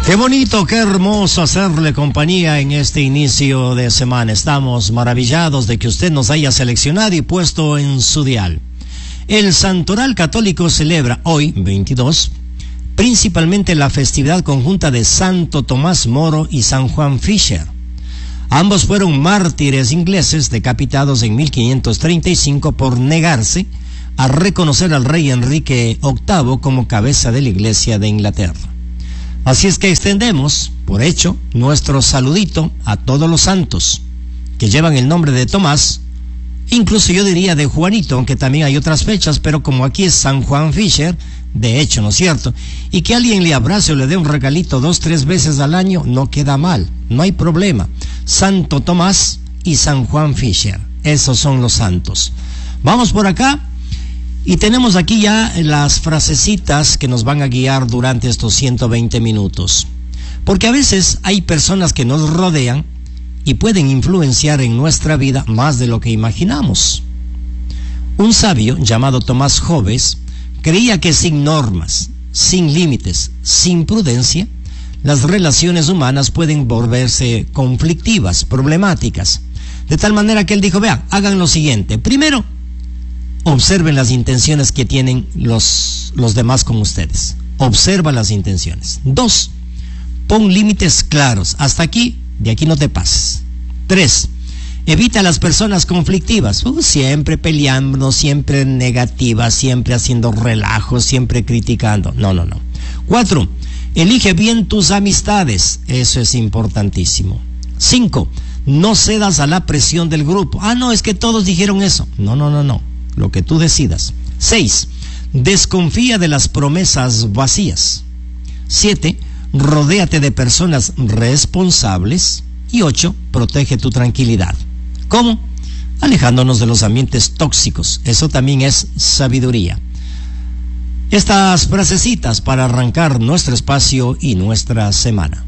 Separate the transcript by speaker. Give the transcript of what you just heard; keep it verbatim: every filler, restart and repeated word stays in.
Speaker 1: Qué bonito, qué hermoso hacerle compañía en este inicio de semana. Estamos maravillados de que usted nos haya seleccionado y puesto en su dial. El Santoral Católico celebra hoy, veintidós, principalmente la festividad conjunta de Santo Tomás Moro y San Juan Fisher. Ambos fueron mártires ingleses decapitados en mil quinientos treinta y cinco por negarse a reconocer al rey Enrique octavo como cabeza de la Iglesia de Inglaterra. Así es que extendemos, por hecho, nuestro saludito a todos los santos que llevan el nombre de Tomás, incluso yo diría de Juanito, aunque también hay otras fechas, pero como aquí es San Juan Fisher, de hecho, ¿no es cierto? Y que alguien le abrace o le dé un regalito dos, tres veces al año, no queda mal, no hay problema. Santo Tomás y San Juan Fisher, esos son los santos. Vamos por acá. Y tenemos aquí ya las frasecitas que nos van a guiar durante estos ciento veinte minutos. Porque a veces hay personas que nos rodean y pueden influenciar en nuestra vida más de lo que imaginamos. Un sabio llamado Tomás Hobbes creía que sin normas, sin límites, sin prudencia, las relaciones humanas pueden volverse conflictivas, problemáticas. De tal manera que él dijo, vean, hagan lo siguiente. Primero, observen las intenciones que tienen los, los demás con ustedes. Observa las intenciones. Dos, pon límites claros. Hasta aquí, de aquí no te pases. Tres, evita a las personas conflictivas. Uh, siempre peleando, siempre negativas, siempre haciendo relajos, siempre criticando. No, no, no. Cuatro, elige bien tus amistades. Eso es importantísimo. Cinco, no cedas a la presión del grupo. Ah, no, es que todos dijeron eso. No, no, no, no. Lo que tú decidas. Seis, desconfía de las promesas vacías. Siete, rodéate de personas responsables. Y ocho, protege tu tranquilidad. ¿Cómo? Alejándonos de los ambientes tóxicos. Eso también es sabiduría. Estas frasecitas para arrancar nuestro espacio y nuestra semana.